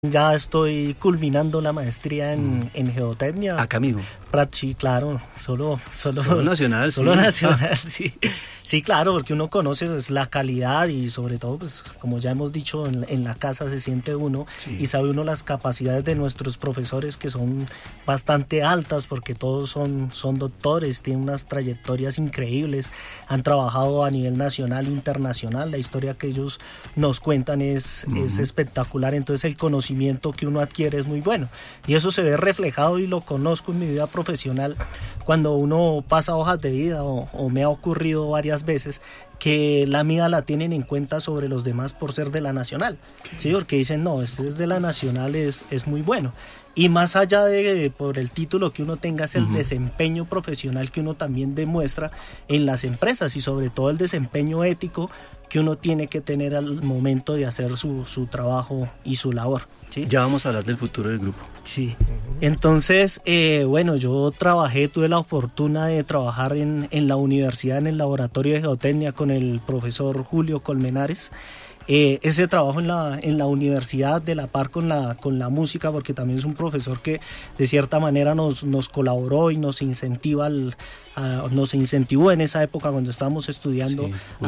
Ya estoy culminando la maestría en geotecnia. Acá mismo. Sí, claro, solo nacional. Solo nacional, sí. Sí, claro, porque uno conoce pues, la calidad y sobre todo, pues, como ya hemos dicho, en la casa se siente uno y sabe uno las capacidades de nuestros profesores que son bastante altas porque todos son doctores, tienen unas trayectorias increíbles, han trabajado a nivel nacional e internacional, la historia que ellos nos cuentan es espectacular, entonces el conocimiento que uno adquiere es muy bueno y eso se ve reflejado y lo conozco en mi vida profesional cuando uno pasa hojas de vida o me ha ocurrido varias veces que la mía la tienen en cuenta sobre los demás por ser de la nacional, ¿sí? Porque dicen, no, este es de la nacional, es muy bueno. Y más allá de por el título que uno tenga, es el desempeño profesional que uno también demuestra en las empresas y sobre todo el desempeño ético que uno tiene que tener al momento de hacer su trabajo y su labor, ¿sí? Ya vamos a hablar del futuro del grupo. Sí, entonces, bueno, yo tuve la fortuna de trabajar en la universidad, en el laboratorio de geotecnia con el profesor Julio Colmenares. Ese trabajo en la universidad de la par con la música, porque también es un profesor que de cierta manera nos colaboró y nos incentivó en esa época cuando estábamos estudiando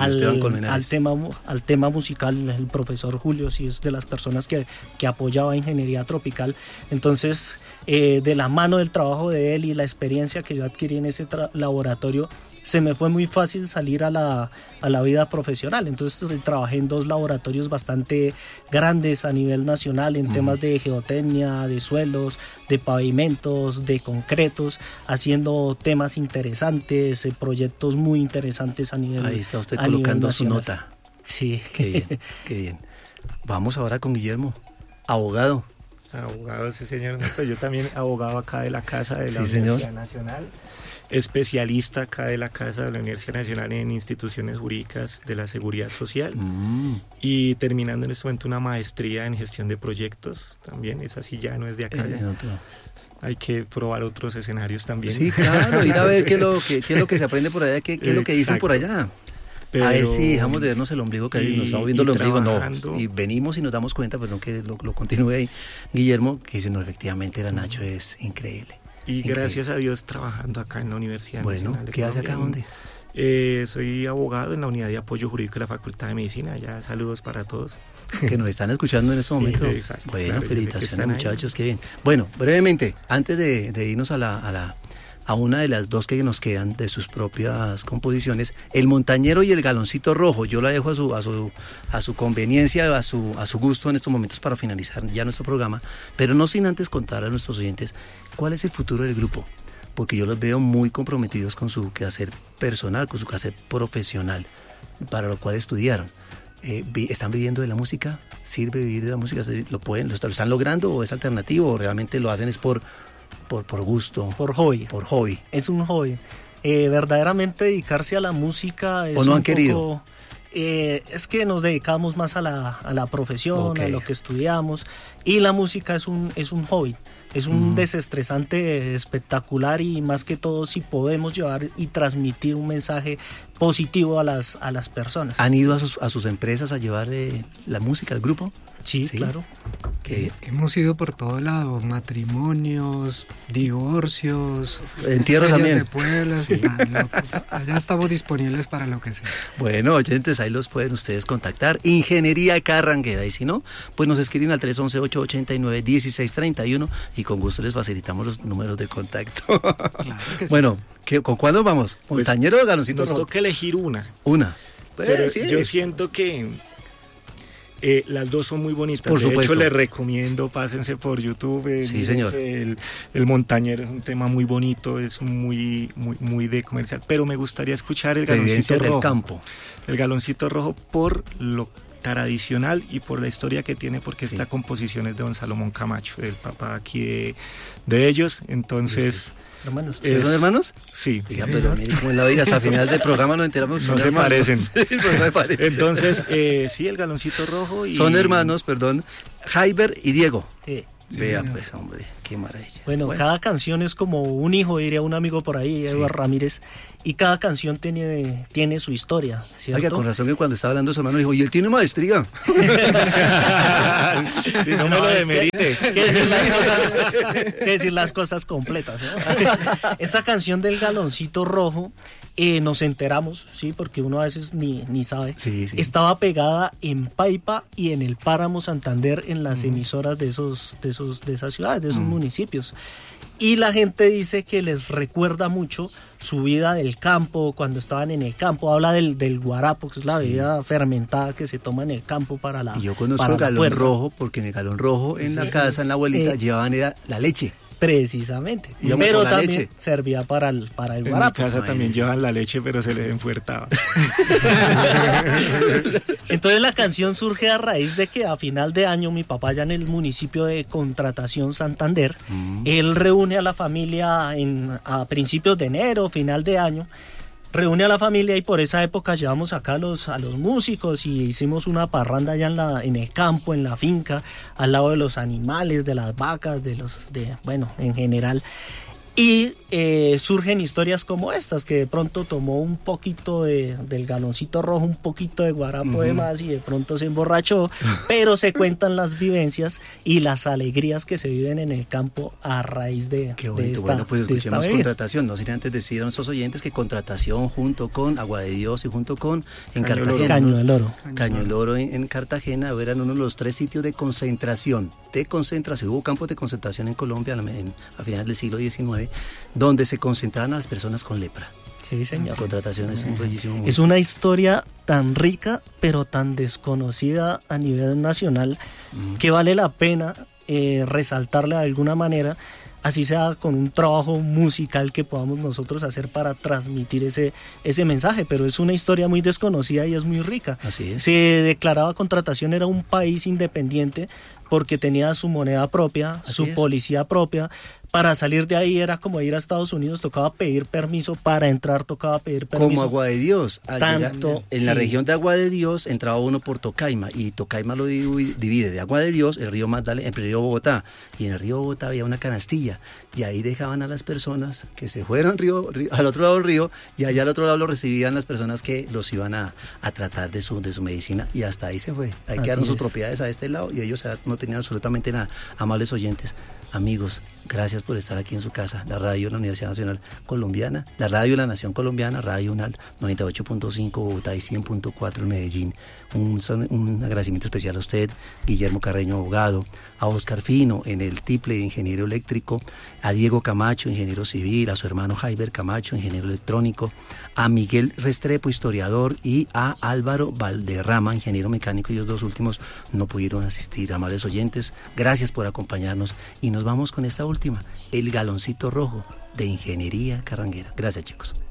al tema musical. El profesor Julio sí es de las personas que apoyaba ingeniería tropical, entonces de la mano del trabajo de él y la experiencia que yo adquirí en ese laboratorio, se me fue muy fácil salir a la vida profesional. Entonces trabajé en 2 laboratorios bastante grandes a nivel nacional en temas de geotecnia, de suelos, de pavimentos, de concretos, haciendo temas interesantes, proyectos muy interesantes a nivel nacional. Ahí está usted colocando su nota. Sí. Qué bien, qué bien. Vamos ahora con Guillermo, abogado. Abogado, sí señor. Pues yo también abogado acá de la casa de la Universidad Nacional. Especialista acá de la Casa de la Universidad Nacional en instituciones jurídicas de la seguridad social y terminando en este momento una maestría en gestión de proyectos también, esa sí ya no es de acá, hay que probar otros escenarios también. Sí, claro, ir a ver qué es lo que se aprende por allá, qué es lo que dicen por allá. Pero, a ver si dejamos de vernos el ombligo, que ahí nos estamos viendo el ombligo, no, y venimos y nos damos cuenta, pero no que lo continúe ahí. Guillermo, que dice, no, efectivamente la Nacho es increíble. Y gracias a Dios trabajando acá en la Universidad Nacional de ¿qué hace acá? ¿Dónde? Soy abogado en la Unidad de Apoyo Jurídico de la Facultad de Medicina. Ya saludos para todos. Que nos están escuchando en este momento. Sí, exacto, bueno, claro, felicitaciones muchachos, qué bien. Bueno, brevemente, antes de irnos a una de las 2 que nos quedan de sus propias composiciones, El Montañero y El Galoncito Rojo. Yo la dejo a su conveniencia, a su gusto en estos momentos para finalizar ya nuestro programa, pero no sin antes contar a nuestros oyentes cuál es el futuro del grupo, porque yo los veo muy comprometidos con su quehacer personal, con su quehacer profesional, para lo cual estudiaron. ¿Están viviendo de la música? ¿Sirve vivir de la música? ¿Lo están logrando o es alternativo o realmente lo hacen es por gusto? Por hobby. Por hobby. Es un hobby. Verdaderamente dedicarse a la música es ¿o no han querido? Es que nos dedicamos más a la profesión, a lo que estudiamos, y la música es un hobby. Es un desestresante espectacular y más que todo si podemos llevar y transmitir un mensaje positivo a las personas. ¿Han ido a sus empresas a llevar la música al grupo? Sí, claro. Hemos ido por todo lado, matrimonios, divorcios, entierros también. De pueblos, allá estamos disponibles para lo que sea. Bueno, oyentes, ahí los pueden ustedes contactar. Ingeniería Carranguera, y si no, pues nos escriben al 311-889-1631 y con gusto les facilitamos los números de contacto. Claro que sí. Bueno, ¿con cuál nos vamos? ¿Montañero o Galoncito Rojo? Nos toca elegir una. Pero sí. Yo siento que las 2 son muy bonitas. Por supuesto. De hecho, les recomiendo, pásense por YouTube. Sí, señor. El Montañero es un tema muy bonito, es muy de comercial, pero me gustaría escuchar El Galoncito Rojo. Del campo. El Galoncito Rojo por lo tradicional y por la historia que tiene, porque esta composición es de don Salomón Camacho, el papá aquí de ellos, entonces... Hermanos. ¿Son hermanos? Sí. Diga, pero mire cómo en la vida, hasta el final del programa nos enteramos que no se hermanos. parecen. Sí, no me parecen. Entonces, sí, El Galoncito Rojo y... Son hermanos, perdón, Jaiber y Diego. Sí. Vea, pues, hombre, Qué maravilla. Bueno, cada canción es como un hijo, diría un amigo por ahí, Eduardo Ramírez, y cada canción tiene su historia, ¿cierto? Oiga, con razón que cuando estaba hablando su hermano dijo, y él tiene maestría. No me lo demerite. Que decir las cosas completas, ¿no? Esta canción del Galoncito Rojo, nos enteramos, sí, porque uno a veces ni sabe, estaba pegada en Paipa y en el Páramo Santander, en las emisoras de esas ciudades, de esos municipios. Y la gente dice que les recuerda mucho su vida del campo, cuando estaban en el campo. Habla del guarapo, que es la bebida fermentada que se toma en el campo para la. Y yo conozco el galón rojo, porque en el galón rojo en la casa, en la abuelita, llevaban la leche. Precisamente, pero también leche servía para el guarapo. En mi casa también llevan la leche, pero se les enfuertaba. Entonces la canción surge a raíz de que a final de año mi papá, ya en el municipio de Contratación, Santander, él reúne a la familia a principios de enero, final de año, reúne a la familia, y por esa época llevamos acá a los músicos y hicimos una parranda allá en el campo, en la finca, al lado de los animales, de las vacas, en general. Y surgen historias como estas, que de pronto tomó un poquito del Galoncito Rojo, un poquito de guarapo de más, y de pronto se emborrachó, pero se cuentan las vivencias y las alegrías que se viven en el campo a raíz de esta. Bueno, pues escuchemos Contratación. No sin antes decir a nuestros oyentes que Contratación, junto con Agua de Dios y junto con Cartagena, Caño del Oro. Caño del Oro en Cartagena, eran uno de los 3 sitios de concentración. Hubo campos de concentración en Colombia a finales del siglo XIX, donde se concentraban a las personas con lepra. Sí, señor. Contratación es un bellísimo. Es una historia tan rica, pero tan desconocida a nivel nacional, que vale la pena resaltarla de alguna manera, así sea con un trabajo musical que podamos nosotros hacer para transmitir ese mensaje, pero es una historia muy desconocida y es muy rica. Así es. Se declaraba Contratación era un país independiente porque tenía su moneda propia, policía propia. Para salir de ahí era como ir a Estados Unidos, tocaba pedir permiso para entrar, tocaba pedir permiso. Como Agua de Dios. En la región de Agua de Dios entraba uno por Tocaima, y Tocaima lo divide de Agua de Dios, el río Magdalena, el río Bogotá, y en el río Bogotá había una canastilla, y ahí dejaban a las personas que se fueran al otro lado del río, y allá al otro lado lo recibían las personas que los iban a tratar de su medicina, y hasta ahí se fue. Ahí quedaron sus propiedades a este lado, y ellos no tenían absolutamente nada. Amables oyentes, amigos, gracias por estar aquí en su casa. La radio de la Universidad Nacional Colombiana, la radio de la Nación Colombiana, Radio UNAL 98.5 Bogotá y 100.4 en Medellín. Un agradecimiento especial a usted, Guillermo Carreño, abogado, a Oscar Fino en el tiple de ingeniero eléctrico, a Diego Camacho, ingeniero civil, a su hermano Jaiber Camacho, ingeniero electrónico, a Miguel Restrepo, historiador, y a Álvaro Valderrama, ingeniero mecánico. Ellos dos últimos no pudieron asistir. Amables oyentes, gracias por acompañarnos, y nos vamos con esta última, El Galoncito Rojo, de Ingeniería Carranguera. Gracias, chicos.